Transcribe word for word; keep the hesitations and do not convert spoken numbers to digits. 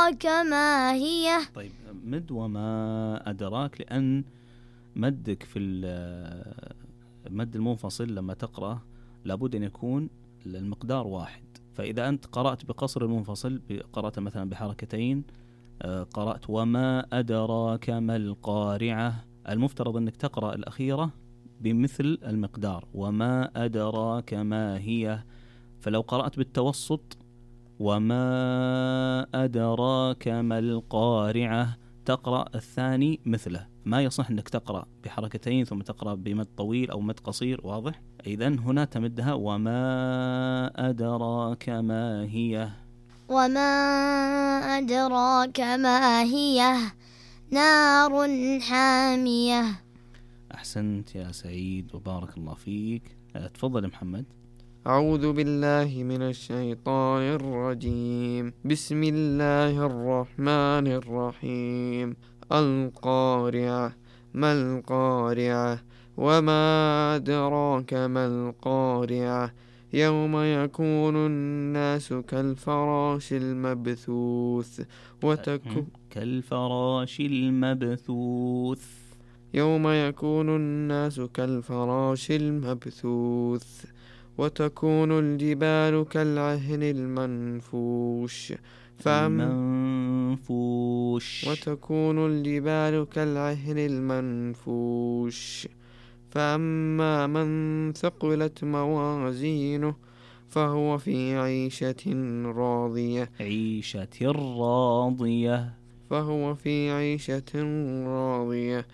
أدراك ما هي. طيب مد وما أدراك، لأن مدك في المد المنفصل لما تقرأ لابد أن يكون المقدار واحد. فإذا أنت قرأت بقصر المنفصل، قرأت مثلا بحركتين، قرأت وما أدراك ما القارعة، المفترض أنك تقرأ الأخيرة بمثل المقدار وما أدراك ما هي. فلو قرأت بالتوسط وما أدراك ما القارعة، تقرأ الثاني مثله. ما يصح أنك تقرأ بحركتين ثم تقرأ بمد طويل أو مد قصير، واضح؟ إذن هنا تمدها وما أدراك ما هي. وما أدراك ما هي نار حامية. أحسنت يا سعيد وبارك الله فيك. تفضل محمد. أعوذ بالله من الشيطان الرجيم. بسم الله الرحمن الرحيم. القارعة. ما القارعة؟ وما أدراك ما القارعة؟ يوم يكون الناس كالفراش المبثوث وتكون كالفراش المبثوث. يوم يكون الناس كالفراش المبثوث وتكون الجبال كالعهن المنفوش المنفوش وتكون الجبال كالعهن المنفوش فأما من ثقلت موازينه فهو في عيشة راضية عيشة راضية فهو في عيشة راضية